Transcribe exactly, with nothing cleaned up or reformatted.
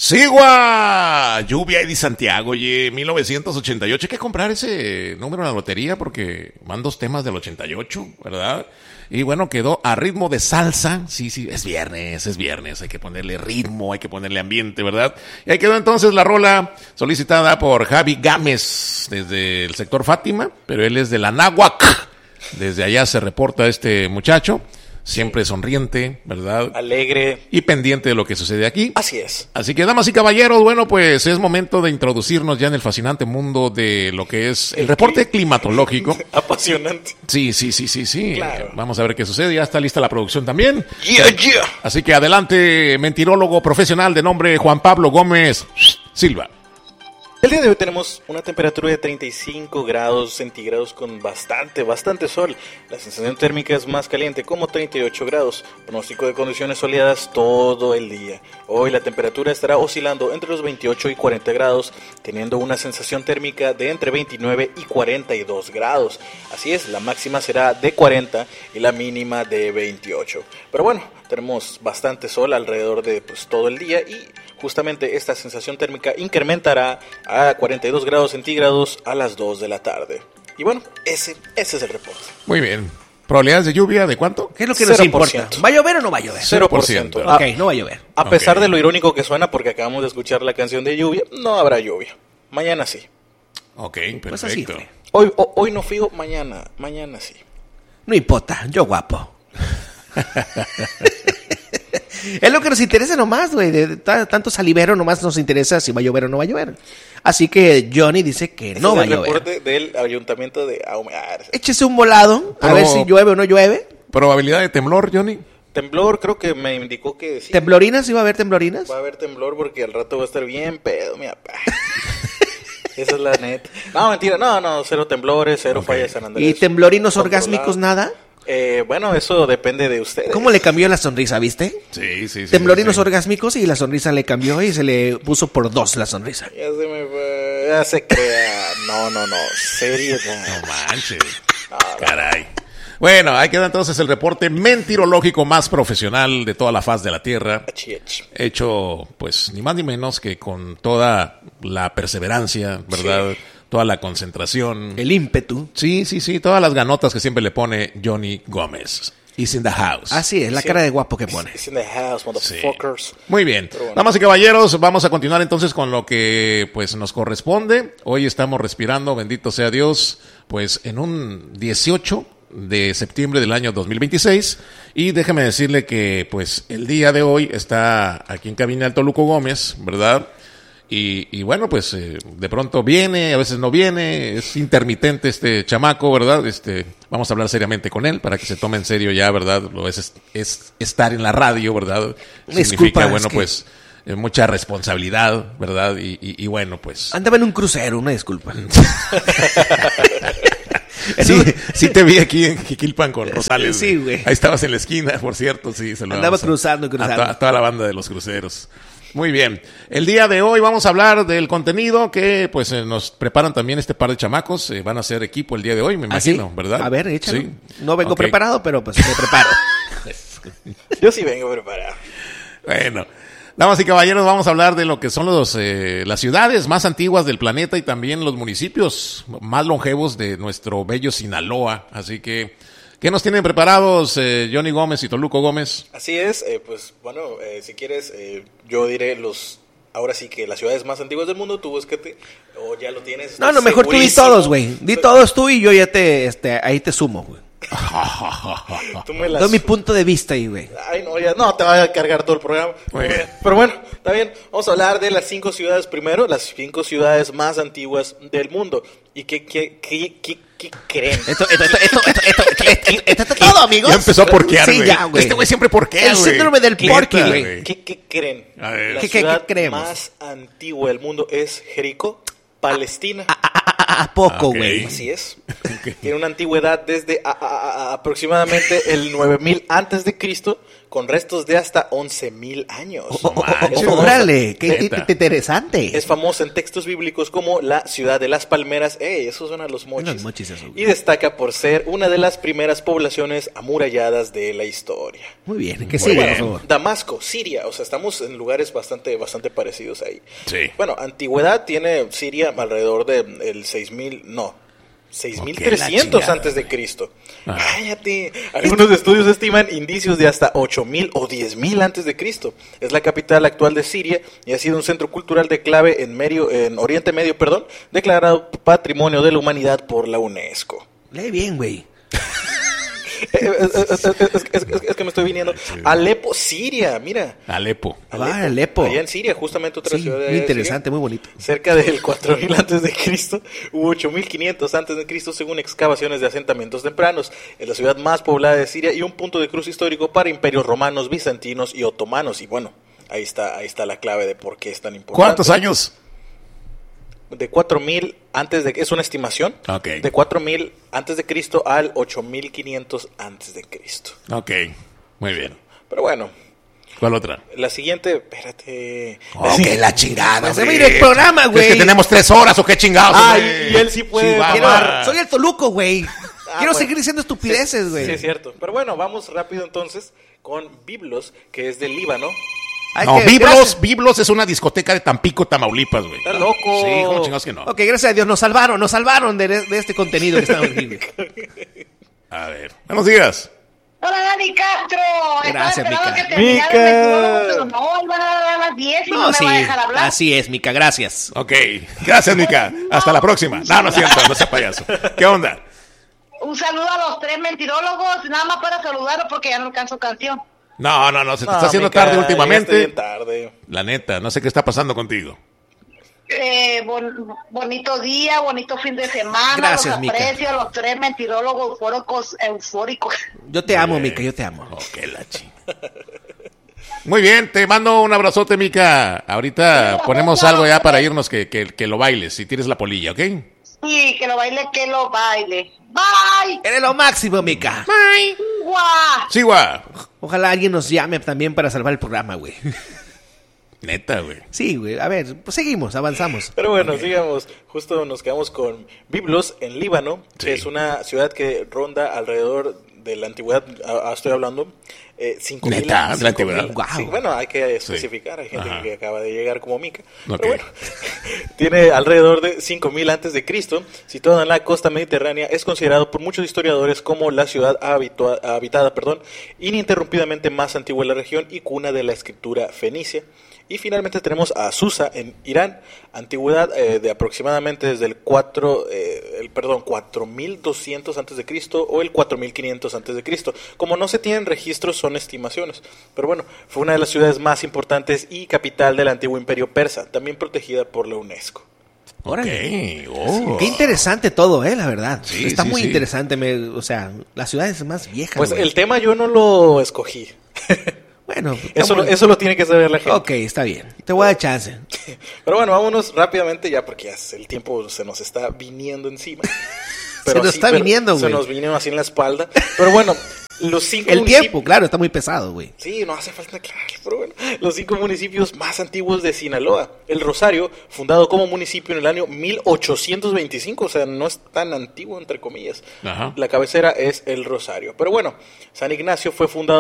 Sigua, Lluvia Eddie Santiago, oye, mil novecientos ochenta y ocho. Hay que comprar ese número en la lotería porque van dos temas del ochenta y ocho, ¿verdad? Y bueno, quedó a ritmo de salsa. Sí, sí, es viernes, es viernes. Hay que ponerle ritmo, hay que ponerle ambiente, ¿verdad? Y ahí quedó entonces la rola solicitada por Javi Gámez desde el sector Fátima, pero él es de la Náhuac. Desde allá se reporta este muchacho. Siempre sonriente, ¿verdad? Alegre. Y pendiente de lo que sucede aquí. Así es. Así que, damas y caballeros, bueno, pues es momento de introducirnos ya en el fascinante mundo de lo que es el, el reporte cli- climatológico. Apasionante. Sí, sí, sí, sí, sí. Claro. Vamos a ver qué sucede. Ya está lista la producción también. Yeah, yeah. Así que adelante, mentirólogo profesional de nombre Juan Pablo Gómez Silva. El día de hoy tenemos una temperatura de treinta y cinco grados centígrados con bastante, bastante sol. La sensación térmica es más caliente, como treinta y ocho grados. Pronóstico de condiciones soleadas todo el día. Hoy la temperatura estará oscilando entre los veintiocho y cuarenta grados, teniendo una sensación térmica de entre veintinueve y cuarenta y dos grados. Así es, la máxima será de cuarenta y la mínima de veintiocho. Pero bueno, tenemos bastante sol alrededor de pues, todo el día y justamente esta sensación térmica incrementará a cuarenta y dos grados centígrados a las dos de la tarde. Y bueno, ese, ese es el reporte. Muy bien. ¿Probabilidades de lluvia de cuánto? ¿Qué es lo que nos cero por ciento. importa? ¿Va a llover o no va a llover? cero por ciento. Ok, no va a llover. A pesar Ok. de lo irónico que suena porque acabamos de escuchar la canción de lluvia, no habrá lluvia. Mañana sí. Ok, Pues así perfecto. fue. Hoy, o- hoy no fijo, mañana, mañana sí. No importa, yo guapo. Es lo que nos interesa nomás, güey. De t- tanto salivero nomás nos interesa si va a llover o no va a llover. Así que Johnny dice que Ese no es va a el llover. reporte del ayuntamiento de Ahumada. Échese un volado a Pero- ver si llueve o no llueve. ¿Probabilidad de temblor, Johnny? Temblor, creo que me indicó que sí. ¿Temblorinas? ¿Sí va a haber temblorinas? Va a haber temblor porque al rato va a estar bien pedo, mi papá. Esa es la neta. No, mentira, no, no, cero temblores, cero Ok. fallas de San Andrés. ¿Y temblorinos Controlado. orgásmicos nada? Eh, bueno, eso depende de ustedes. ¿Cómo le cambió la sonrisa, viste? Sí, sí, sí. Temblorinos sí. orgásmicos y la sonrisa le cambió y se le puso por dos la sonrisa. Ya se me fue, ya se crea. No, no, no, seriedad. No manches. Caray. Bueno, ahí queda entonces el reporte mentirológico más profesional de toda la faz de la Tierra. Achi, achi. Hecho, pues, ni más ni menos que con toda la perseverancia, ¿verdad? Sí. Toda la concentración. El ímpetu. Sí, sí, sí, todas las ganotas que siempre le pone Johnny Gómez. Is in the house. Así es, la Sí. cara de guapo que pone. It's in the house, motherfuckers. Muy bien. Pero bueno. Damas y caballeros, vamos a continuar entonces con lo que pues nos corresponde. Hoy estamos respirando, bendito sea Dios, pues en un dieciocho de septiembre del año dos mil veintiséis. Y déjeme decirle que pues el día de hoy está aquí en cabina el Toluco Gómez, ¿verdad? Y, y bueno, pues eh, de pronto viene, a veces no viene, es intermitente este chamaco, ¿verdad? Este, vamos a hablar seriamente con él para que se tome en serio ya, ¿verdad? Lo es, es, es estar en la radio, ¿verdad? Disculpa, Significa, es bueno, que- pues eh, mucha responsabilidad, ¿verdad? Y, y, y bueno, pues... Andaba en un crucero, una disculpa. Sí, sí te vi aquí en Jiquilpan con Rosales. Sí, güey. Ahí estabas en la esquina, por cierto, sí. Se lo Andaba vamos a- cruzando, A, cruzando. to- a toda la banda de los cruceros. Muy bien. El día de hoy vamos a hablar del contenido que pues eh, nos preparan también este par de chamacos. Eh, van a ser equipo el día de hoy, me ¿Ah, sí? imagino, ¿verdad? A ver, échalo. Sí. No vengo Ok. preparado, pero pues me preparo. Yo sí vengo preparado. Bueno, damas y caballeros, vamos a hablar de lo que son los eh, las ciudades más antiguas del planeta y también los municipios más longevos de nuestro bello Sinaloa. Así que, ¿qué nos tienen preparados eh, Johnny Gómez y Toluco Gómez? Así es, eh, pues bueno, eh, si quieres, eh, yo diré los... Ahora sí que las ciudades más antiguas del mundo, tú búscate, o ya lo tienes. No, estoy no, mejor tú di segurísimo. todos, güey. Di todos tú y yo ya te, este, ahí te sumo, güey. Tú me las... Doy mi punto de vista ahí, güey. Ay, no, ya, no, te va a cargar todo el programa. Muy bien. Pero bueno, está bien. Vamos a hablar de las cinco ciudades primero, las cinco ciudades más antiguas del mundo. ¿Y qué, qué, qué, qué, qué creen? Esto, esto, esto, esto, esto, esto, esto, esto, esto, todo, amigos. Ya empezó a porquear, Sí, güey. ya, güey. Este güey siempre porquea, El güey. síndrome del Neta, porqui, güey. ¿Qué, qué creen? A ver. La ¿Qué- qué- ciudad qué creemos? más antigua del mundo es Jericó, Palestina. ¿A, a, a poco, Ok. güey? Así es. Tiene una antigüedad desde a- a- a- aproximadamente el nueve mil antes de Cristo, con restos de hasta once mil años. Oh, oh, Es oh, famosa- órale, qué, qué- Neta. qué interesante. Es famosa en textos bíblicos como la ciudad de las palmeras. ¡Ey! Eso suena a los mochis. Unos mochis eso, güey. Y destaca por ser una de las primeras poblaciones amuralladas de la historia. Muy bien, que Muy siga, por bien. favor. Damasco, Siria, o sea, estamos en lugares bastante, bastante parecidos ahí. Sí. Bueno, antigüedad tiene Siria alrededor de el seis mil, no, seis mil Ok, trescientos la chingada, antes de Cristo. Ah. Cállate. Algunos estudios estiman indicios de hasta ocho mil o diez mil antes de Cristo. Es la capital actual de Siria y ha sido un centro cultural de clave en medio, en Oriente Medio, perdón, declarado Patrimonio de la Humanidad por la UNESCO. Lee bien, güey. Eh, eh, eh, eh, es, es- es- es que me estoy viniendo. Alepo, Siria, mira. Alepo. Ah, Alepo. Allá en Siria, justamente otra Sí, ciudad de muy Siria. interesante, muy bonito. Cerca del cuatro mil antes de Cristo u ocho mil quinientos antes de Cristo según excavaciones de asentamientos tempranos. Es la ciudad más poblada de Siria y un punto de cruz histórico para imperios romanos, bizantinos y otomanos. Y bueno, ahí está, ahí está la clave de por qué es tan importante. ¿Cuántos años? De cuatro mil antes de es una estimación. Ok. De cuatro mil antes de Cristo al ocho mil quinientos antes de Cristo. Ok, muy bien. Pero bueno, ¿Cuál otra? la siguiente, espérate. Ok, la chingada, Se va a hombre. ir el programa, ¿Crees güey. que tenemos tres horas o qué chingados? Ay, hombre? y él sí puede. Chihuahua. Quiero- soy el Toluco, güey. Ah, Quiero bueno. seguir diciendo estupideces, Sí, güey. sí, es cierto. Pero bueno, vamos rápido entonces con Biblos, que es del Líbano. Hay No, que- Biblos, gracias- Biblos es una discoteca de Tampico, Tamaulipas, güey. Está loco. Sí, ¿cómo chingados que no? Ok, gracias a Dios, nos salvaron, nos salvaron de, de este contenido que estamos viendo. A ver, buenos días. Hola, Dani Castro. Gracias, Estaba esperando Mica. que terminara el Mica. meteorólogo, pero no, iban a dar a las diez y no, No, me sí, va a dejar hablar. así es, Mica, gracias. Ok, gracias, Mica. Hasta la próxima. No, no es cierto, no sea payaso. ¿Qué onda? Un saludo a los tres mentirólogos, nada más para saludarlos porque ya no alcanzo canción. No, no, no, se te No, está haciendo Mica, tarde llegaste últimamente. bien tarde. La neta, no sé qué está pasando contigo. Eh, bon- bonito día, bonito fin de semana. Gracias, los Mica. aprecio a los tres mentirólogos eufóricos. eufóricos. Yo te amo, Bien. Mica, yo te amo. Ok, la chi. Muy bien, te mando un abrazote, Mica. Ahorita ponemos algo ya para irnos que, que, que lo bailes, si tienes la polilla, ¿ok? Sí, que lo baile, que lo baile. Bye. Eres lo máximo, Mica. Guau. Sí, guau. Ojalá alguien nos llame también para salvar el programa, güey. Neta, güey. Sí, güey. A ver, pues seguimos, avanzamos. Pero bueno, sigamos. Justo nos quedamos con Biblos en Líbano, Sí. que es una ciudad que ronda alrededor de la antigüedad, ah, ah, estoy hablando, eh, cinco mil. ¿Neta? ¿De la cinco mil. antigüedad? Guau. Sí, bueno, hay que especificar, hay gente Ajá. que acaba de llegar como Mica. Ok. Pero bueno, tiene alrededor de cinco mil antes de Cristo, situado en la costa mediterránea, es considerado por muchos historiadores como la ciudad habitua- habitada, perdón, ininterrumpidamente más antigua de la región y cuna de la escritura fenicia. Y finalmente tenemos a Susa en Irán, antigüedad eh, de aproximadamente desde el cuatro, eh, el perdón, cuatro mil doscientos antes de Cristo o el cuatro mil quinientos antes de Cristo. Como no se tienen registros, son estimaciones. Pero bueno, fue una de las ciudades más importantes y capital del antiguo imperio persa, también protegida por la UNESCO. Órale. Ok, oh. Qué interesante todo, eh, la verdad. Sí, Está sí, muy sí. interesante, me, o sea, la ciudad es más vieja. Pues güey. el tema yo no lo escogí. Bueno, Eso, lo- estamos- eso lo tiene que saber la gente. Ok, está bien. Te voy a dar chance. Pero bueno, vámonos rápidamente ya porque ya el tiempo se nos está viniendo encima. Se nos está pero viniendo, Se güey. nos vino así en la espalda. Pero bueno, los cinco El municipios- tiempo, claro, está muy pesado, güey. Sí, no hace falta aclararlo, pero bueno. Los cinco municipios más antiguos de Sinaloa. El Rosario, fundado como municipio en el año mil ochocientos veinticinco, o sea, no es tan antiguo, entre comillas. Ajá. La cabecera es el Rosario. Pero bueno, San Ignacio fue fundado